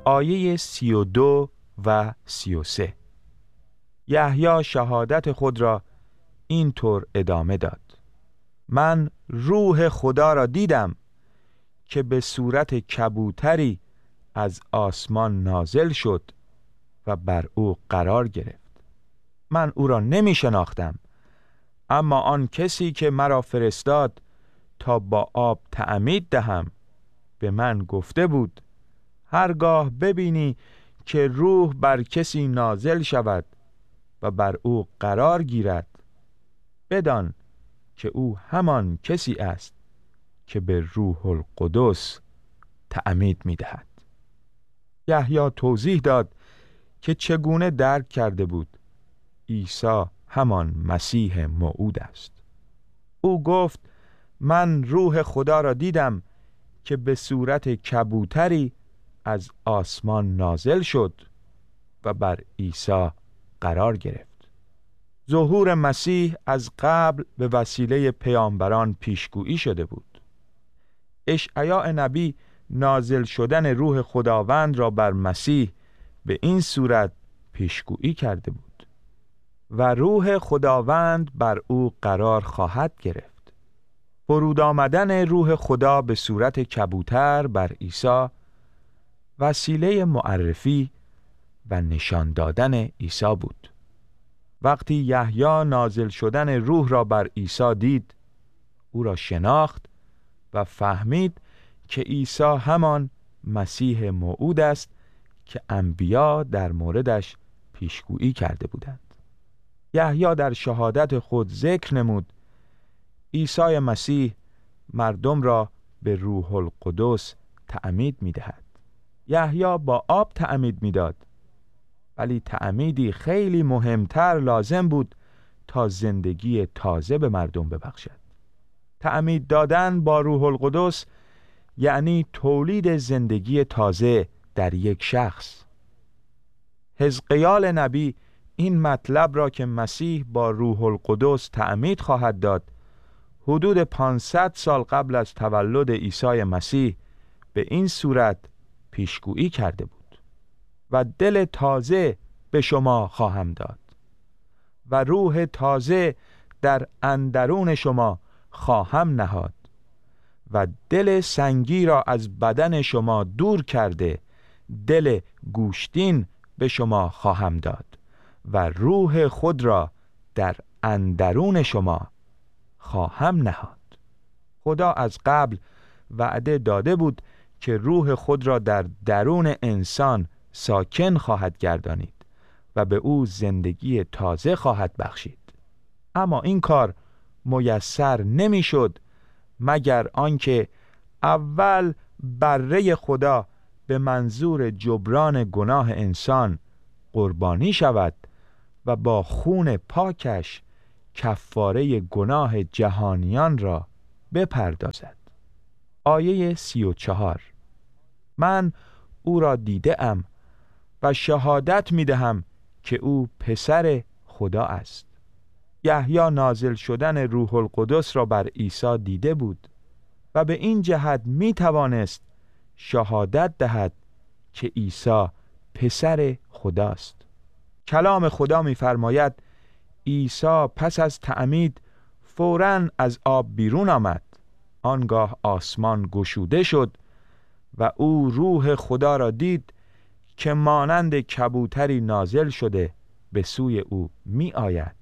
آیه 32 و 33. یحیی شهادت خود را اینطور ادامه داد: من روح خدا را دیدم که به صورت کبوتری از آسمان نازل شد و بر او قرار گرفت. من او را نمی شناختم، اما آن کسی که مرا فرستاد تا با آب تعمید دهم به من گفته بود: هرگاه ببینی که روح بر کسی نازل شود و بر او قرار گیرد، بدان که او همان کسی است که به روح القدس تعمید می دهد. یحیی توضیح داد که چگونه درک کرده بود عیسی همان مسیح موعود است. او گفت: من روح خدا را دیدم که به صورت کبوتری از آسمان نازل شد و بر عیسی قرار گرفت. ظهور مسیح از قبل به وسیله پیامبران پیشگویی شده بود. اشعیا نبی نازل شدن روح خداوند را بر مسیح به این صورت پیشگویی کرده بود: و روح خداوند بر او قرار خواهد گرفت. فرود آمدن روح خدا به صورت کبوتر بر عیسی وسیله معرفی و نشان دادن عیسی بود. وقتی یحیی نازل شدن روح را بر عیسی دید، او را شناخت و فهمید که عیسی همان مسیح موعود است که انبیا در موردش پیشگویی کرده بودند. یحیی در شهادت خود ذکر نمود: عیسی مسیح مردم را به روح القدس تعمید می دهد. یحیی با آب تعمید می داد، ولی تعمیدی خیلی مهمتر لازم بود تا زندگی تازه به مردم ببخشد. تعمید دادن با روح القدس یعنی تولید زندگی تازه در یک شخص. حزقیال نبی این مطلب را که مسیح با روح القدس تعمید خواهد داد حدود 500 سال قبل از تولد عیسی مسیح به این صورت پیشگویی کرده بود: و دل تازه به شما خواهم داد و روح تازه در اندرون شما خواهم نهاد و دل سنگی را از بدن شما دور کرده دل گوشتین به شما خواهم داد و روح خود را در اندرون شما خواهم نهاد. خدا از قبل وعده داده بود که روح خود را در درون انسان ساکن خواهد گردانید و به او زندگی تازه خواهد بخشید. اما این کار میسر نمیشد مگر آنکه اول بره خدا به منظور جبران گناه انسان قربانی شود و با خون پاکش کفاره گناه جهانیان را بپردازد. آیه 34: من او را دیده ام و شهادت می دهم که او پسر خدا است. یحیی نازل شدن روح القدس را بر عیسی دیده بود و به این جهت می توانست شهادت دهد که عیسی پسر خداست. کلام خدا می فرماید عیسی پس از تعمید فوراً از آب بیرون آمد. آنگاه آسمان گشوده شد و او روح خدا را دید که مانند کبوتری نازل شده به سوی او می آید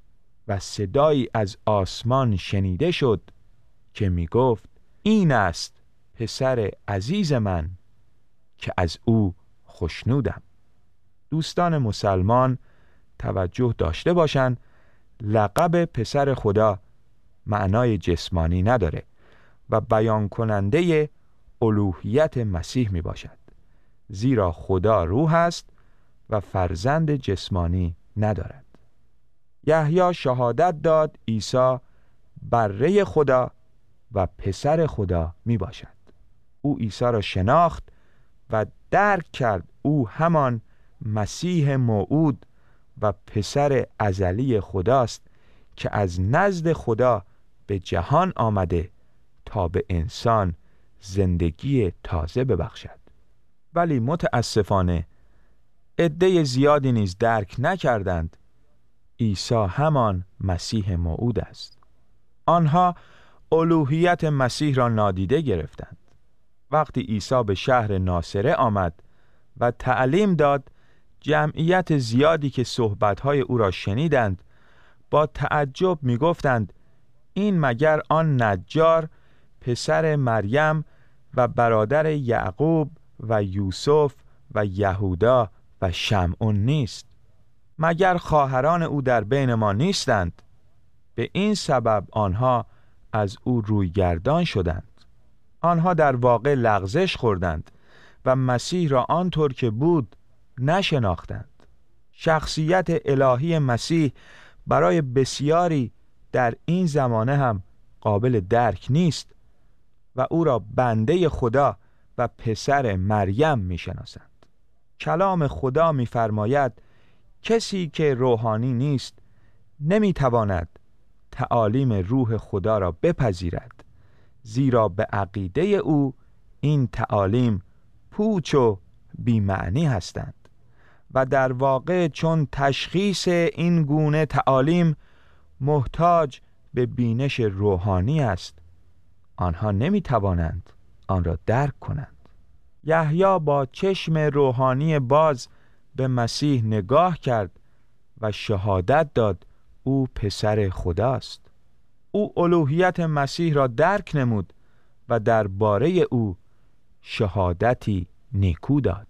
و صدایی از آسمان شنیده شد که می گفت: این است پسر عزیز من که از او خوشنودم. دوستان مسلمان توجه داشته باشند، لقب پسر خدا معنای جسمانی نداره و بیان کننده الوهیت مسیح می باشد، زیرا خدا روح است و فرزند جسمانی ندارد. یحیی شهادت داد عیسی بره خدا و پسر خدا می باشد. او عیسی را شناخت و درک کرد او همان مسیح موعود و پسر ازلی خداست که از نزد خدا به جهان آمده تا به انسان زندگی تازه ببخشد. ولی متاسفانه عده زیادی نیز درک نکردند عیسی همان مسیح موعود است. آنها الوهیت مسیح را نادیده گرفتند. وقتی عیسی به شهر ناصره آمد و تعلیم داد، جمعیت زیادی که صحبت‌های او را شنیدند با تعجب می‌گفتند این مگر آن نجار پسر مریم و برادر یعقوب و یوسف و یهودا و شمعون نیست؟ مگر خواهران او در بین ما نیستند؟ به این سبب آنها از او روی گردان شدند. آنها در واقع لغزش خوردند و مسیح را آنطور که بود نشناختند. شخصیت الهی مسیح برای بسیاری در این زمانه هم قابل درک نیست و او را بنده خدا و پسر مریم می‌شناسند. کلام خدا می‌فرماید کسی که روحانی نیست نمی‌تواند تعالیم روح خدا را بپذیرد، زیرا به عقیده او این تعالیم پوچ و بی‌معنی هستند و در واقع چون تشخیص این گونه تعالیم محتاج به بینش روحانی است، آنها نمی‌توانند آن را درک کنند. یحیی با چشم روحانی باز به مسیح نگاه کرد و شهادت داد او پسر خداست. او الوهیت مسیح را درک نمود و درباره او شهادتی نیکو داد.